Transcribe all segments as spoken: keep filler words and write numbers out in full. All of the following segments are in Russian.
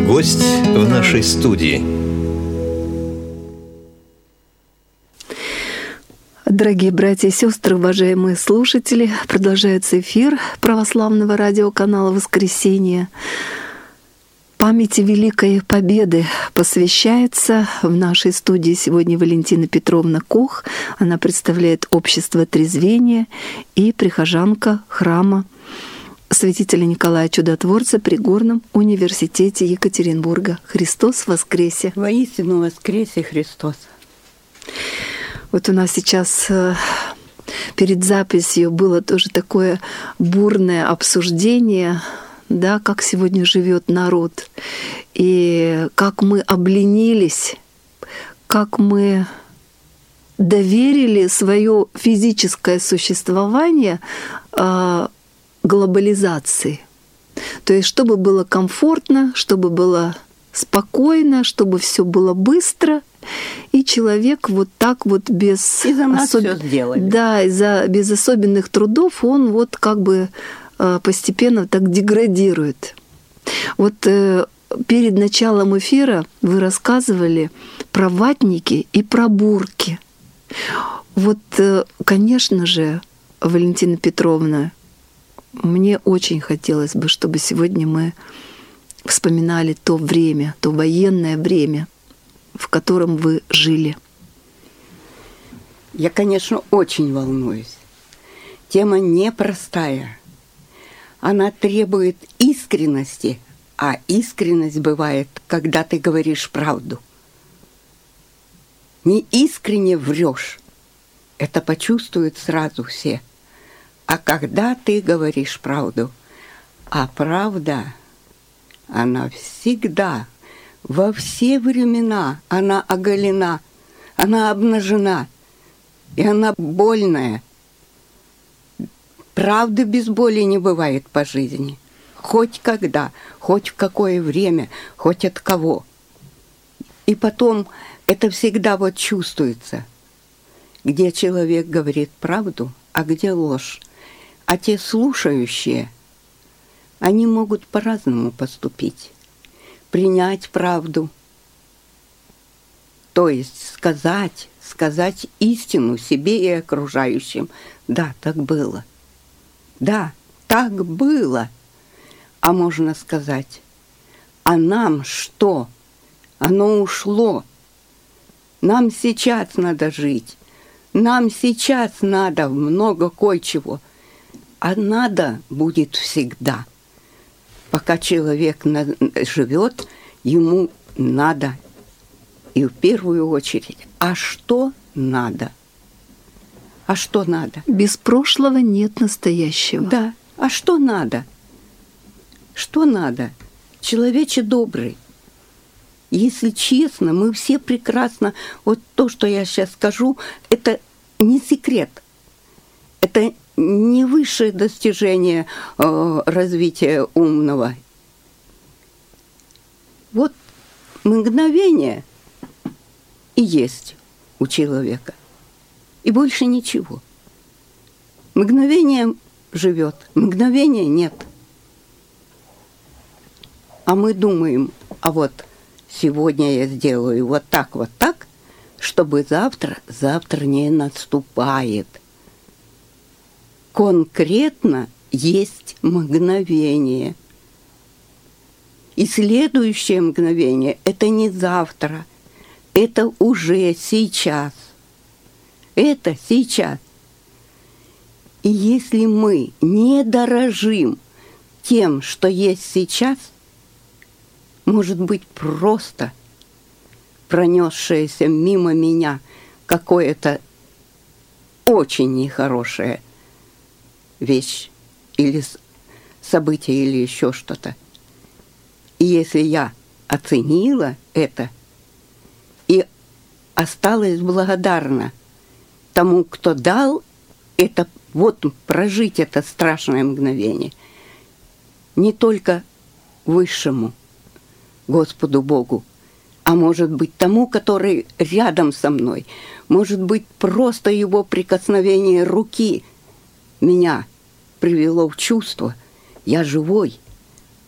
Гость в нашей студии. Дорогие братья и сестры, уважаемые слушатели, продолжается эфир православного радиоканала «Воскресенье». Памяти Великой Победы посвящается в нашей студии сегодня Валентина Петровна Кох. Она представляет общество трезвения и прихожанка храма святителя Николая Чудотворца при Горном университете Екатеринбурга. Христос воскресе! Воистину воскресе Христос! Вот у нас сейчас перед записью было тоже такое бурное обсуждение, да, как сегодня живет народ, и как мы обленились, как мы доверили свое физическое существование глобализации. То есть, чтобы было комфортно, чтобы было спокойно, чтобы все было быстро, и человек вот так вот без и за нас особ... всё сделали. Да, из-за без особенных трудов он вот как бы постепенно так деградирует. Вот э, перед началом эфира вы рассказывали про ватники и про бурки. Вот, э, конечно же, Валентина Петровна, мне очень хотелось бы, чтобы сегодня мы вспоминали то время, то военное время, в котором вы жили. Я, конечно, очень волнуюсь. Тема непростая. Она требует искренности, а искренность бывает, когда ты говоришь правду. Не искренне врешь. Это почувствуют сразу все. А когда ты говоришь правду, а правда, она всегда, во все времена, она оголена, она обнажена, и она больная. Правды без боли не бывает по жизни. Хоть когда, хоть в какое время, хоть от кого. И потом это всегда вот чувствуется, где человек говорит правду, а где ложь. А те слушающие, они могут по-разному поступить. Принять правду, то есть сказать, сказать истину себе и окружающим. Да, так было. Да, так было. А можно сказать, а нам что? Оно ушло. Нам сейчас надо жить. Нам сейчас надо много кое-чего. А надо будет всегда. Пока человек живет, ему надо. И в первую очередь, а что надо? А что надо? Без прошлого нет настоящего. Да. А что надо? Что надо? Человече добрый. Если честно, мы все прекрасно... Вот то, что я сейчас скажу, это не секрет. Это не высшее достижение э, развития умного. Вот мгновение и есть у человека. И больше ничего. Мгновение живет, мгновения нет. А мы думаем, а вот сегодня я сделаю вот так, вот так, чтобы завтра, завтра не наступает. Конкретно есть мгновение. И следующее мгновение – это не завтра, это уже сейчас. Это сейчас. И если мы не дорожим тем, что есть сейчас, может быть, просто пронесшееся мимо меня какое-то очень нехорошее вещь или событие, или еще что-то. И если я оценила это и осталась благодарна тому, кто дал это, вот прожить это страшное мгновение, не только Высшему Господу Богу, а может быть тому, который рядом со мной, может быть просто его прикосновение руки меня привело в чувство. Я живой,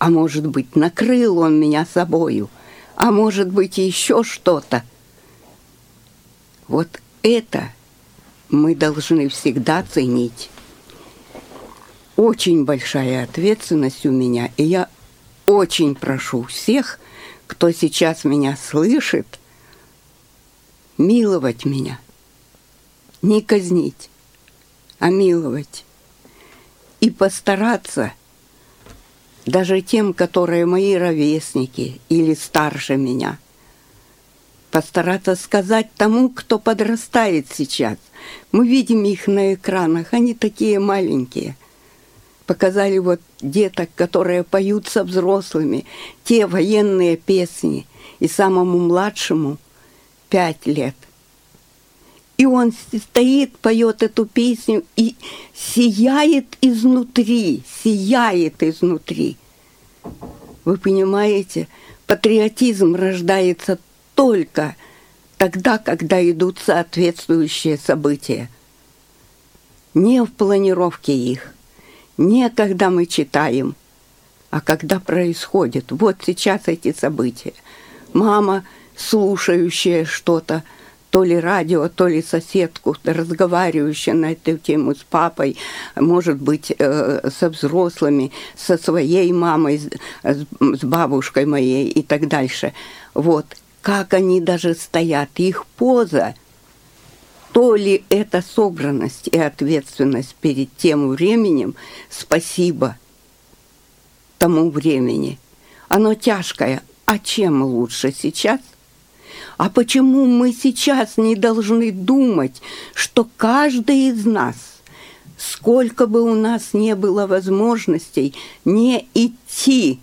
А может быть, накрыл он меня собою, а может быть, еще что-то. Вот это мы должны всегда ценить. Очень большая ответственность у меня, и я очень прошу всех, кто сейчас меня слышит, миловать меня. Не казнить, а миловать. И постараться, даже тем, которые мои ровесники или старше меня, постараться сказать тому, кто подрастает сейчас. Мы видим их на экранах, они такие маленькие. Показали вот деток, которые поют со взрослыми, те военные песни, и самому младшему пять лет. И он стоит, поет эту песню и сияет изнутри, сияет изнутри. Вы понимаете, патриотизм рождается только тогда, когда идут соответствующие события. Не в планировке их, не когда мы читаем, а когда происходит. Вот сейчас эти события. Мама, слушающая что-то, то ли радио, то ли соседку, разговаривающая на эту тему с папой, может быть, э, со взрослыми, со своей мамой, с, с бабушкой моей и так дальше. Вот, как они даже стоят, их поза, то ли это собранность и ответственность перед тем временем, спасибо тому времени. Оно тяжкое, а чем лучше сейчас? А почему мы сейчас не должны думать, что каждый из нас, сколько бы у нас не было возможностей, не идти?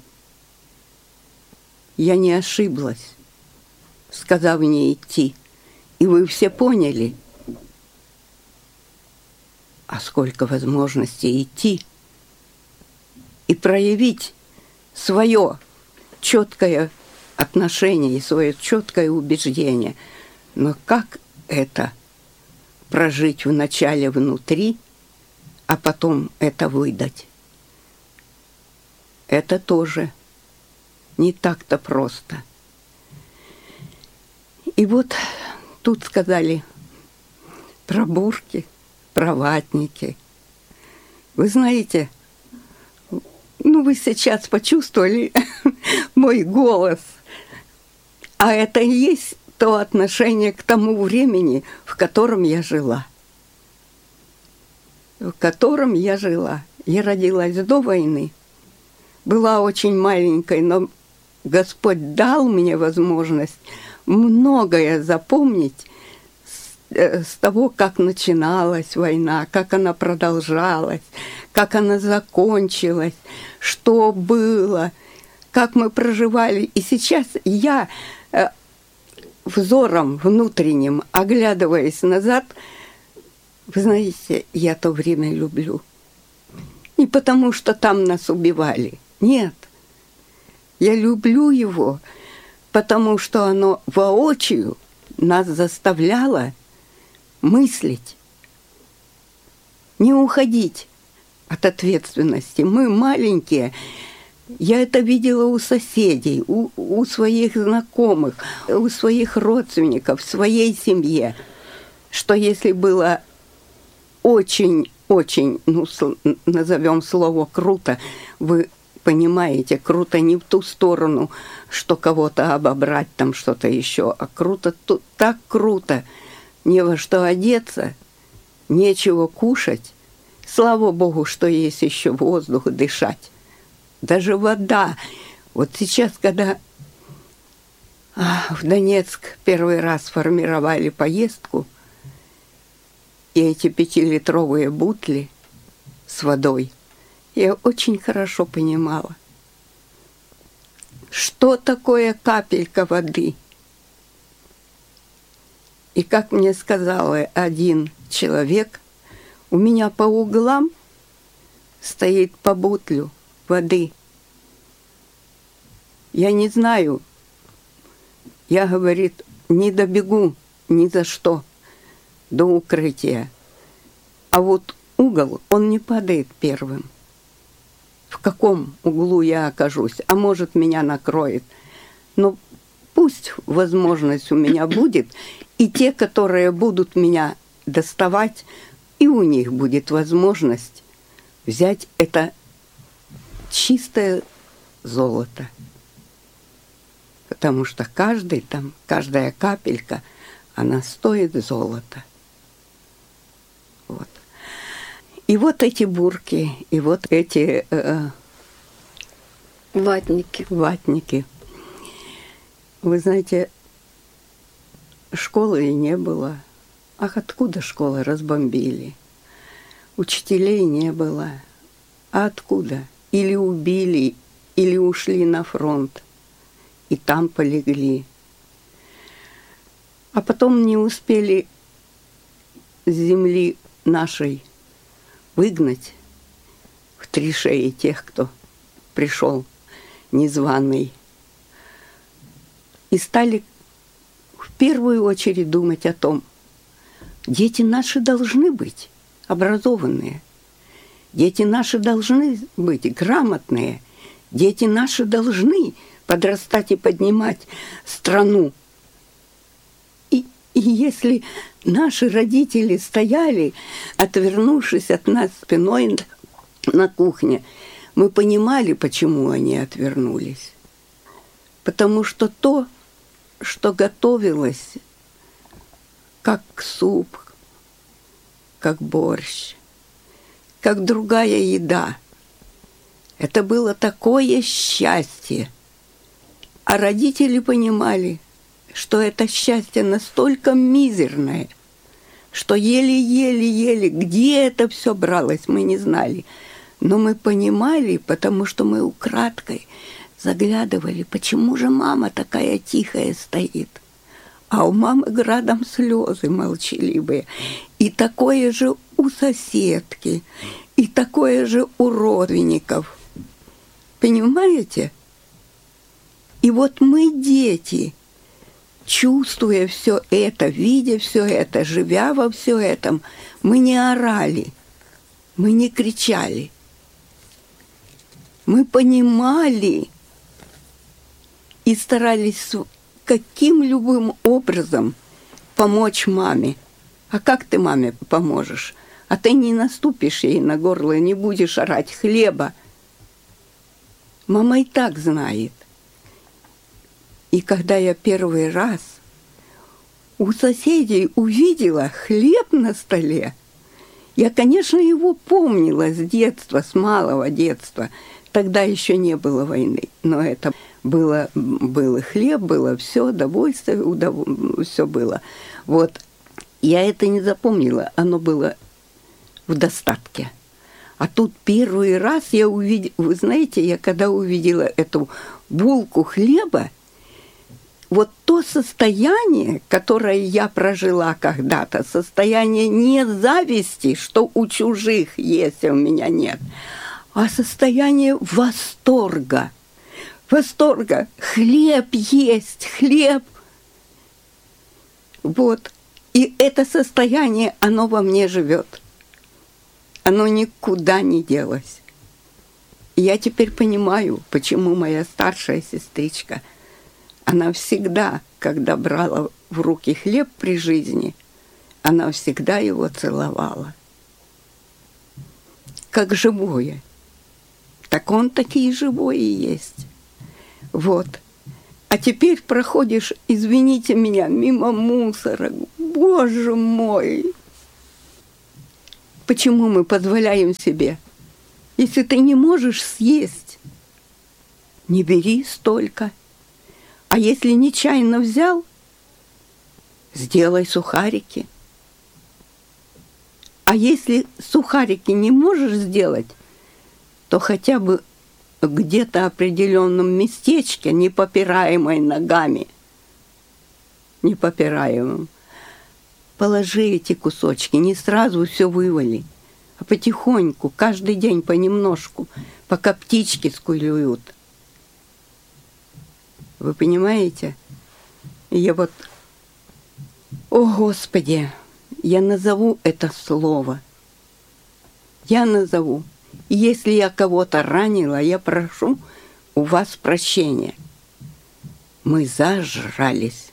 Я не ошиблась, сказав не идти. И вы все поняли. А сколько возможностей идти и проявить свое четкое отношение и свое четкое убеждение. Но как это прожить вначале внутри, а потом это выдать? Это тоже не так-то просто. И вот тут сказали про бурки, про ватники. Вы знаете, ну вы сейчас почувствовали мой голос. А это и есть то отношение к тому времени, в котором я жила. В котором я жила. Я родилась до войны. Была очень маленькой, но Господь дал мне возможность многое запомнить с, с того, как начиналась война, как она продолжалась, как она закончилась, что было, как мы проживали. И сейчас я взором внутренним, оглядываясь назад, вы знаете, я то время люблю. Не потому, что там нас убивали. Нет. Я люблю его, потому что оно воочию нас заставляло мыслить, не уходить от ответственности. Мы маленькие. Я это видела у соседей, у, у своих знакомых, у своих родственников, в своей семье, что если было очень-очень, ну, назовем слово «круто», вы понимаете, круто не в ту сторону, что кого-то обобрать, там что-то еще, а круто, тут так круто, не во что одеться, нечего кушать. Слава Богу, что есть еще воздух дышать. Даже вода. Вот сейчас, когда в Донецк первый раз формировали поездку, и эти пятилитровые бутли с водой, я очень хорошо понимала, что такое капелька воды. И как мне сказал один человек, у меня по углам стоит по бутлю воды. Я не знаю, я, говорит, не добегу ни за что до укрытия. А вот угол, он не падает первым. в каком углу я окажусь, а может, меня накроет. Но пусть возможность у меня будет, и те, которые будут меня доставать, и у них будет возможность взять это чистое золото. Потому что каждый там, каждая капелька, она стоит золота. Вот. И вот эти бурки, и вот эти э, Ватники. ватники. Вы знаете, школы и не было. Ах, откуда школы разбомбили? Учителей не было. А откуда? Или убили, или ушли на фронт, и там полегли. А потом не успели с земли нашей выгнать в три шеи тех, кто пришел незваный. И стали в первую очередь думать о том, дети наши должны быть образованные, дети наши должны быть грамотные, дети наши должны подрастать и поднимать страну. И, и если наши родители стояли, отвернувшись от нас спиной на кухне, мы понимали, почему они отвернулись. Потому что то, что готовилось, как суп, как борщ, как другая еда, это было такое счастье. А родители понимали, что это счастье настолько мизерное, что еле-еле-еле, где это все бралось, мы не знали. Но мы понимали, потому что мы украдкой заглядывали, почему же мама такая тихая стоит. А у мамы градом слезы молчаливые. И такое же у соседки, и такое же у родственников. Понимаете? И вот мы, дети, чувствуя все это, видя все это, живя во все этом, мы не орали, мы не кричали. Мы понимали и старались каким любым образом помочь маме. А как ты маме поможешь? А ты не наступишь ей на горло, не будешь орать хлеба. Мама и так знает. И когда я первый раз у соседей увидела хлеб на столе, я, конечно, его помнила с детства, с малого детства. Тогда еще не было войны, но это было, был и хлеб, было все, довольствие, удов... все было. Вот. Я это не запомнила, оно было в достатке. А тут первый раз я увидела, вы знаете, я когда увидела эту булку хлеба, вот то состояние, которое я прожила когда-то, состояние не зависти, что у чужих есть, а у меня нет, а состояние восторга. Восторга. Хлеб есть, хлеб. Вот. И это состояние, оно во мне живет. Оно никуда не делось. И я теперь понимаю, почему моя старшая сестричка, она всегда, когда брала в руки хлеб при жизни, она всегда его целовала. Как живое. Так он таки и живой и есть. Вот. А теперь проходишь, извините меня, мимо мусора. Боже мой! Почему мы позволяем себе? Если ты не можешь съесть, не бери столько. А если нечаянно взял, сделай сухарики. А если сухарики не можешь сделать, то хотя бы где-то определенном местечке, непопираемой ногами, непопираемым, положи эти кусочки, не сразу все вывали, а потихоньку, каждый день понемножку, пока птички скулюют. Вы понимаете? Я вот, о Господи, я назову это слово. Я назову. И если я кого-то ранила, я прошу у вас прощения. Мы зажрались.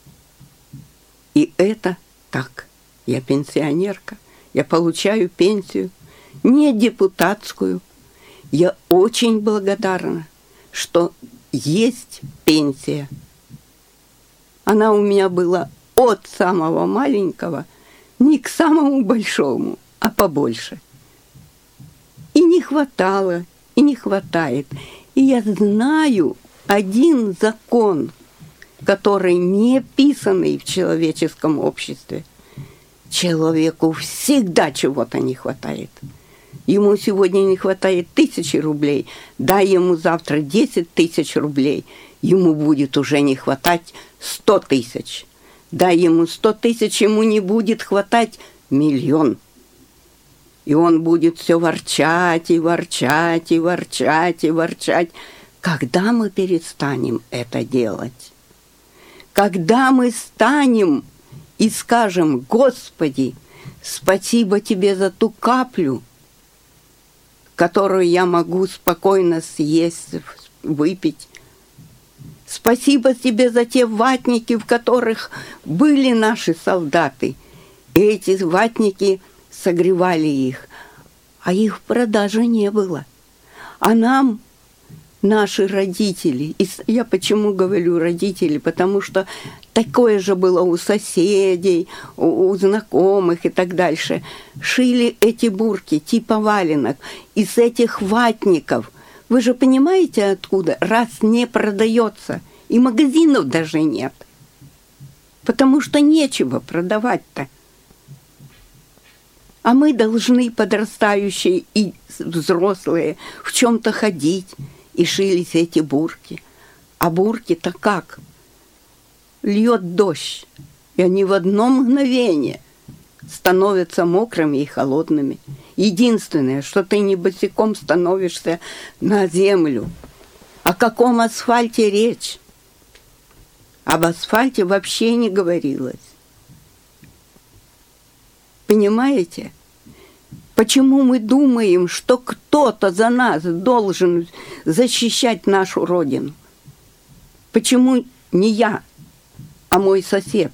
И это так. Я пенсионерка, я получаю пенсию, не депутатскую. Я очень благодарна, что есть пенсия. Она у меня была от самого маленького, не к самому большому, а побольше. И не хватало, и не хватает. И я знаю один закон, который не писанный в человеческом обществе. Человеку всегда чего-то не хватает. Ему сегодня не хватает тысячи рублей, дай ему завтра десять тысяч рублей, ему будет уже не хватать сто тысяч. Дай ему сто тысяч, ему не будет хватать миллион. И он будет все ворчать и ворчать и ворчать и ворчать. Когда мы перестанем это делать? Когда мы станем и скажем: Господи, спасибо Тебе за ту каплю, которую я могу спокойно съесть, выпить. Спасибо Тебе за те ватники, в которых были наши солдаты. И эти ватники согревали их, а их в продаже не было. А нам наши родители, и я почему говорю родители, потому что такое же было у соседей, у, у знакомых и так дальше, шили эти бурки типа валенок из этих ватников. Вы же понимаете, откуда? Раз не продается, и магазинов даже нет, потому что нечего продавать-то. А мы должны, подрастающие и взрослые, в чем-то ходить. И шились эти бурки. А бурки-то как? Льет дождь, и они в одно мгновение становятся мокрыми и холодными. Единственное, что ты не босиком становишься на землю. О каком асфальте речь? Об асфальте вообще не говорилось. Понимаете? Почему мы думаем, что кто-то за нас должен защищать нашу Родину? Почему не я, а мой сосед?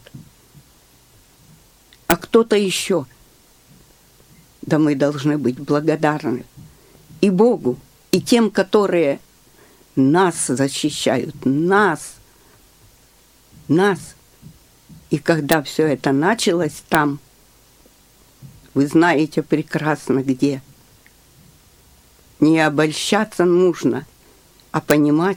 А кто-то еще? Да мы должны быть благодарны и Богу, и тем, которые нас защищают, нас, нас. И когда все это началось там, вы знаете прекрасно где. Не обольщаться нужно, а понимать,